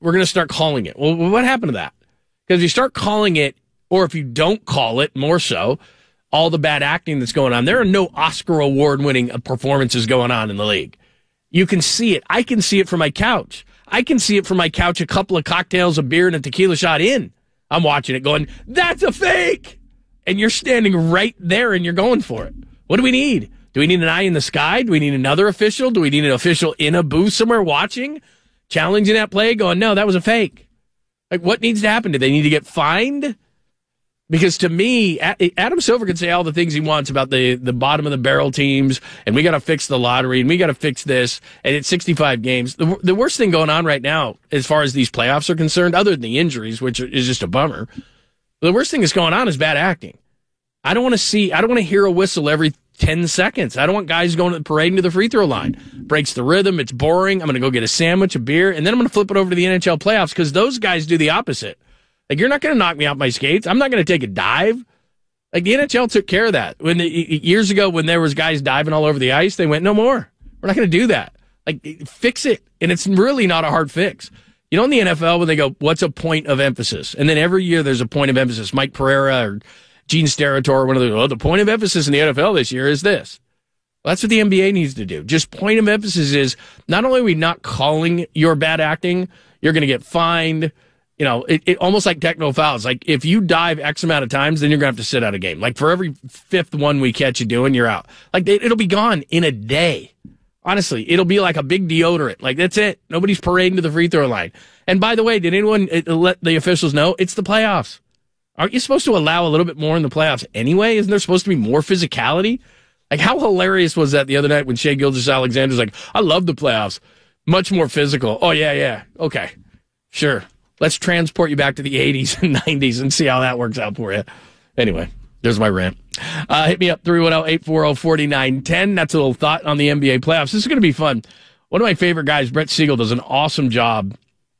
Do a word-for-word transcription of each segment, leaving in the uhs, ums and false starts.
we're going to start calling it. Well, what happened to that? Because if you start calling it, or if you don't call it, more so, all the bad acting that's going on, there are no Oscar award-winning performances going on in the league. You can see it. I can see it from my couch. I can see it from my couch a couple of cocktails, a beer, and a tequila shot in. I'm watching it going, that's a fake! And you're standing right there and you're going for it. What do we need? Do we need an eye in the sky? Do we need another official? Do we need an official in a booth somewhere watching, challenging that play, going, no, that was a fake? Like, what needs to happen? Do they need to get fined? Because to me, Adam Silver can say all the things he wants about the, the bottom of the barrel teams, and we got to fix the lottery, and we got to fix this, and it's sixty-five games. The, the worst thing going on right now, as far as these playoffs are concerned, other than the injuries, which is just a bummer, the worst thing that's going on is bad acting. I don't want to see, I don't want to hear a whistle every ten seconds. I don't want guys going to the parade into the free throw line. Breaks the rhythm. It's boring. I'm going to go get a sandwich, a beer, and then I'm going to flip it over to the N H L playoffs because those guys do the opposite. Like, you're not going to knock me off my skates. I'm not going to take a dive. Like, the N H L took care of that. When the, years ago, when there was guys diving all over the ice, they went, no more. We're not going to do that. Like, fix it. And it's really not a hard fix. You know, in the N F L, when they go, what's a point of emphasis? And then every year there's a point of emphasis. Mike Pereira or Gene Steratore, one of those, oh, the point of emphasis in the N F L this year is this. Well, that's what the N B A needs to do. Just point of emphasis is not only are we not calling your bad acting, you're going to get fined. You know, it, it almost like technical fouls. Like, if you dive X amount of times, then you're going to have to sit out a game. Like, for every fifth one we catch you doing, you're out. Like, they, it'll be gone in a day. Honestly, it'll be like a big deodorant. Like, that's it. Nobody's parading to the free throw line. And by the way, did anyone let the officials know? It's the playoffs. Aren't you supposed to allow a little bit more in the playoffs anyway? Isn't there supposed to be more physicality? Like, how hilarious was that the other night when Shai Gilgeous-Alexander's like, I love the playoffs. Much more physical. Oh, yeah, yeah. Okay. Sure. Let's transport you back to the eighties and nineties and see how that works out for you. Anyway, there's my rant. Uh, hit me up, three one zero, eight four zero, four nine one zero. That's a little thought on the N B A playoffs. This is going to be fun. One of my favorite guys, Brett Siegel, does an awesome job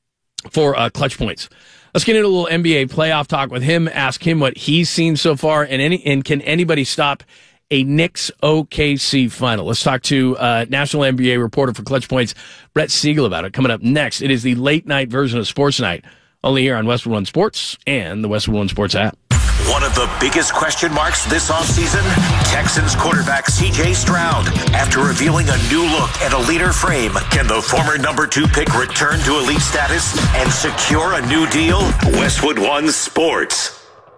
for uh, Clutch Points. Let's get into a little N B A playoff talk with him, ask him what he's seen so far, and any and can anybody stop a Knicks O K C final? Let's talk to uh, national N B A reporter for Clutch Points, Brett Siegel, about it. Coming up next, it is the late night version of Sports Night, only here on Westwood One Sports and the Westwood One Sports app. One of the biggest question marks this offseason, Texans quarterback C J Stroud. After revealing a new look and a leaner frame, can the former number two pick return to elite status and secure a new deal? Westwood One Sports.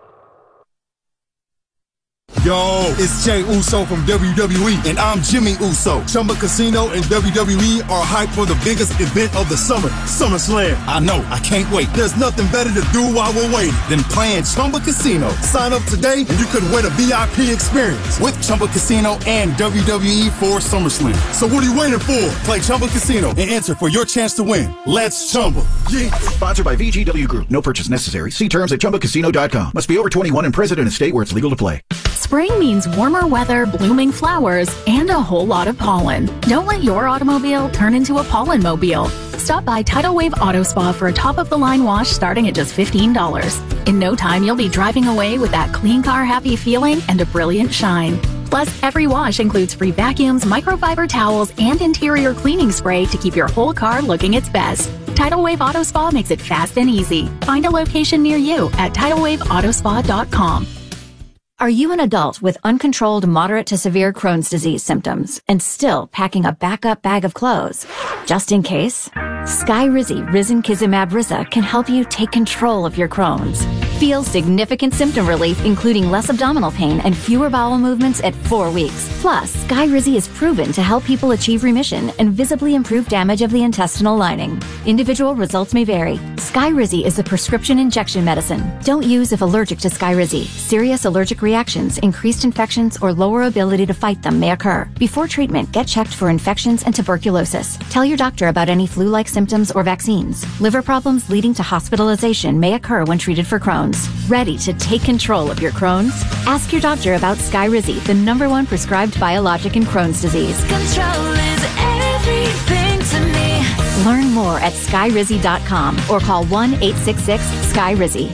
Yo, it's Jey Uso from W W E, and I'm Jimmy Uso. Chumba Casino and W W E are hyped for the biggest event of the summer, SummerSlam. I know, I can't wait. There's nothing better to do while we're waiting than playing Chumba Casino. Sign up today, and you could win a V I P experience with Chumba Casino and W W E for SummerSlam. So what are you waiting for? Play Chumba Casino and enter for your chance to win. Let's Chumba. Yeah. Sponsored by V G W Group. No purchase necessary. See terms at chumba casino dot com. Must be over twenty-one and present in a state where it's legal to play. Spring means warmer weather, blooming flowers, and a whole lot of pollen. Don't let your automobile turn into a pollen mobile. Stop by Tidal Wave Auto Spa for a top-of-the-line wash starting at just fifteen dollars. In no time, you'll be driving away with that clean car happy feeling and a brilliant shine. Plus, every wash includes free vacuums, microfiber towels, and interior cleaning spray to keep your whole car looking its best. Tidal Wave Auto Spa makes it fast and easy. Find a location near you at tidal wave auto spa dot com. Are you an adult with uncontrolled moderate to severe Crohn's disease symptoms and still packing a backup bag of clothes? Just in case, Skyrizi Risankizumab Risa can help you take control of your Crohn's. Feel significant symptom relief, including less abdominal pain and fewer bowel movements at four weeks. Plus, Skyrizi is proven to help people achieve remission and visibly improve damage of the intestinal lining. Individual results may vary. Skyrizi is a prescription injection medicine. Don't use if allergic to Skyrizi. Serious allergic reactions, increased infections, or lower ability to fight them may occur. Before treatment, get checked for infections and tuberculosis. Tell your doctor about any flu-like symptoms or vaccines. Liver problems leading to hospitalization may occur when treated for Crohn's. Ready to take control of your Crohn's? Ask your doctor about Skyrizi, the number one prescribed biologic in Crohn's disease. Control is everything to me. Learn more at skyrizi dot com or call one eight six six Skyrizi.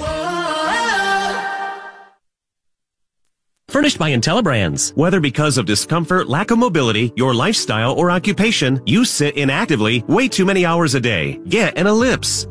Furnished by IntelliBrands. Whether because of discomfort, lack of mobility, your lifestyle, or occupation, you sit inactively way too many hours a day. Get an Ellipse.